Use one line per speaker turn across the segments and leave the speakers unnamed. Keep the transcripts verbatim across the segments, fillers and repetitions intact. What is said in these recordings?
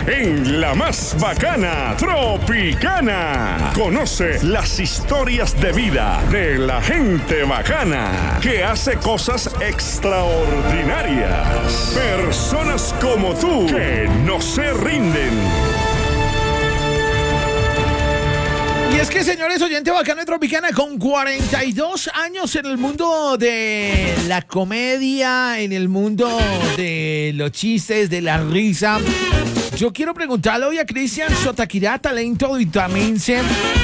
en la más bacana Tropicana. Conoce las historias de vida de la gente bacana que hace cosas extraordinarias. Personas como tú que no se rinden.
Y es que, señores oyentes, bacano y Tropicana, con cuarenta y dos años en el mundo de la comedia, en el mundo de los chistes, de la risa, yo quiero preguntarle hoy a Cristian Sotaquirá, talento vitamense,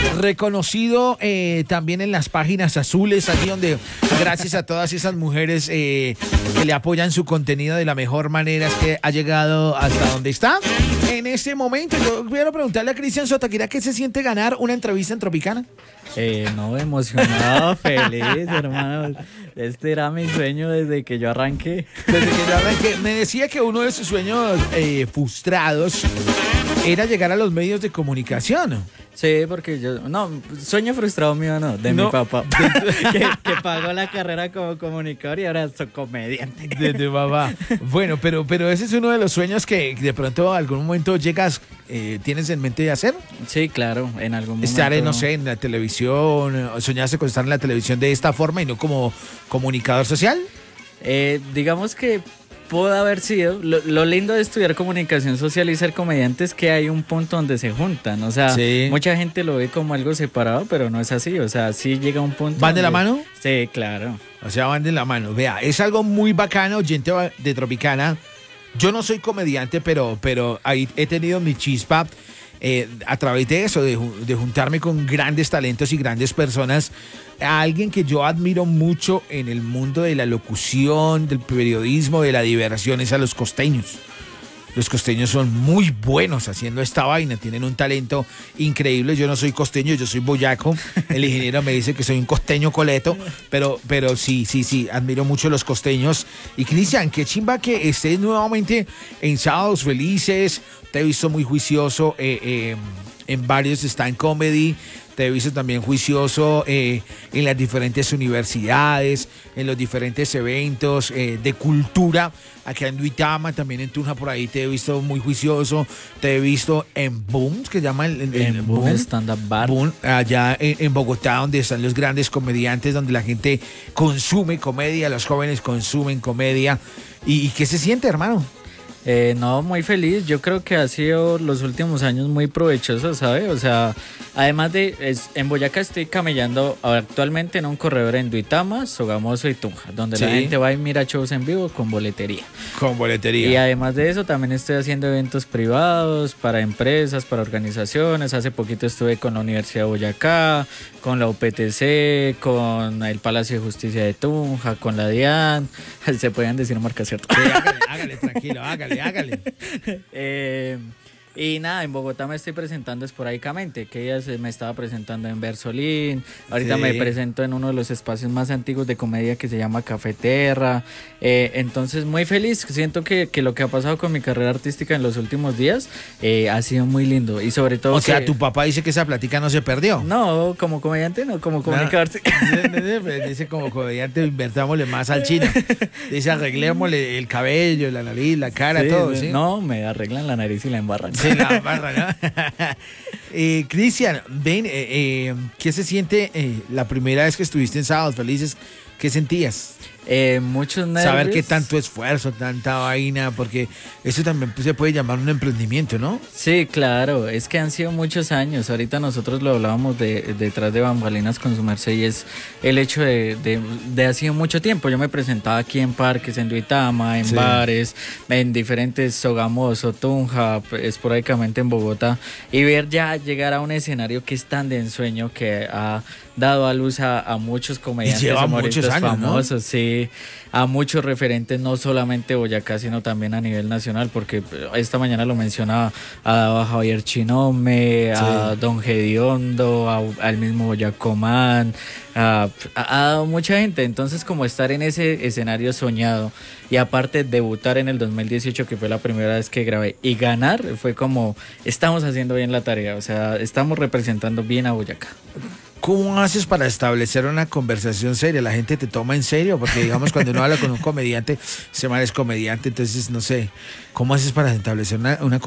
reconocido eh, también en las páginas azules, allí donde, gracias a todas esas mujeres eh, que le apoyan su contenido de la mejor manera, es que ha llegado hasta donde está. En este momento, yo quiero preguntarle a Cristian Sotaquirá qué se siente ganar una entrevista en Tropicana.
Eh, no, emocionado, feliz, hermano. Este era mi sueño desde que yo arranqué.
Desde que yo arranqué. Me decía que uno de sus sueños eh, frustrados era llegar a los medios de comunicación.
Sí, porque yo, no, sueño frustrado mío no, de no. mi papá, que, que pagó la carrera como comunicador y ahora soy comediante.
De tu papá. Bueno, pero, pero ese es uno de los sueños que de pronto algún momento llegas, eh, ¿tienes en mente de hacer?
Sí, claro, en algún momento.
Estar, en, no sé, en la televisión, soñaste con estar en la televisión de esta forma y no como comunicador social.
Eh, digamos que pudo haber sido. Lo, lo lindo de estudiar comunicación social y ser comediante es que hay un punto donde se juntan. O sea, sí. Mucha gente lo ve como algo separado, pero no es así. O sea, sí llega un punto.
¿Van de
donde...
la mano?
Sí, claro.
O sea, van de la mano. Vea, es algo muy bacano, oyente de Tropicana. Yo no soy comediante, pero, pero ahí he tenido mi chispa. Eh, a través de eso, de, de juntarme con grandes talentos y grandes personas, a alguien que yo admiro mucho en el mundo de la locución, del periodismo, de la diversión, es a los costeños. Los costeños son muy buenos haciendo esta vaina, tienen un talento increíble. Yo no soy costeño, yo soy boyaco. El ingeniero me dice que soy un costeño coleto, pero, pero sí, sí, sí, admiro mucho los costeños. Y Cristian, qué chimba que estés nuevamente en Sábados Felices. Te he visto muy juicioso eh, eh, en varios stand comedy. Te he visto también juicioso eh, en las diferentes universidades, en los diferentes eventos eh, de cultura. Aquí en Duitama, también en Tunja, por ahí te he visto muy juicioso. Te he visto en Boom, que se llama el, el,
en Boom, Boom Stand Up Bar.
Boom, allá en, en Bogotá, donde están los grandes comediantes, donde la gente consume comedia, los jóvenes consumen comedia. ¿Y, y qué se siente, hermano?
Eh, no, muy feliz. Yo creo que ha sido los últimos años muy provechosos, ¿sabe? O sea, además de, es, en Boyacá estoy camellando actualmente en un corredor en Duitama, Sogamoso y Tunja, donde sí. La gente va y mira shows en vivo con boletería.
Con boletería.
Y además de eso, también estoy haciendo eventos privados para empresas, para organizaciones. Hace poquito estuve con la Universidad de Boyacá, con la U P T C, con el Palacio de Justicia de Tunja, con la DIAN. Se pueden decir marcas, ¿cierto?
Sí, hágale, hágale, tranquilo, hágale. Hágale.
eh, y nada, en Bogotá me estoy presentando esporádicamente, que ella se me estaba presentando en Versolín, ahorita sí. Me presento en uno de los espacios más antiguos de comedia que se llama Cafeterra, eh, entonces muy feliz, siento que, que lo que ha pasado con mi carrera artística en los últimos días eh, ha sido muy lindo y sobre todo...
O
que,
sea, tu papá dice que esa plática no se perdió.
No, como comediante no, como comunicador sí.
Dice como comediante invertámosle más al chino, dice arreglémosle el cabello, la nariz, la cara,
sí,
todo, ¿sí?
No, me arreglan la nariz y la embarran.
Sí, la barra, ¿no? eh, Cristian, ven, eh, eh, ¿qué se siente eh, la primera vez que estuviste en Sábados Felices? ¿Qué sentías?
Eh, muchos nervios.
Saber qué tanto esfuerzo, tanta vaina, porque eso también se puede llamar un emprendimiento, ¿no?
Sí, claro, es que han sido muchos años. Ahorita nosotros lo hablábamos de, detrás de bambalinas con su merced y es el hecho de, de, de ha sido mucho tiempo. Yo me presentaba aquí en parques, en Duitama, en sí. bares, en diferentes Sogamoso, Tunja, esporádicamente en Bogotá y ver ya llegar a un escenario que es tan de ensueño que ha dado a luz a, a muchos comediantes,
y lleva muchos años,
famosos,
¿no?
Sí, a muchos referentes, no solamente Boyacá, sino también a nivel nacional, porque esta mañana lo mencionaba a Javier Chinome, sí. a Don Gediondo, a, al mismo Boyacomán, a, a, a mucha gente. Entonces, como estar en ese escenario soñado y aparte debutar en el dos mil dieciocho, que fue la primera vez que grabé, y ganar, fue como, estamos haciendo bien la tarea, o sea, estamos representando bien a Boyacá.
¿Cómo haces para establecer una conversación seria? ¿La gente te toma en serio? Porque, digamos, cuando uno habla con un comediante, se llama es comediante, entonces, no sé, ¿cómo haces para establecer una, una